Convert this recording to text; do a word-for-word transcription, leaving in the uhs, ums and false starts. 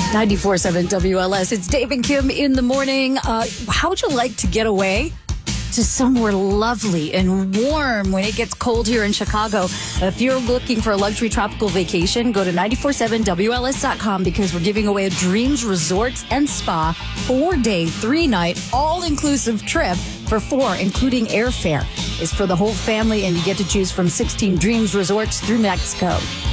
ninety-four point seven W L S. It's Dave and Kim in the morning. Uh, how would you like to get away to somewhere lovely and warm when it gets cold here in Chicago? If you're looking for a luxury tropical vacation, go to nine four seven W L S dot com because we're giving away a Dreams Resorts and Spa four-day, three-night, all-inclusive trip for four, including airfare. It's for the whole family, and you get to choose from sixteen Dreams Resorts through Mexico.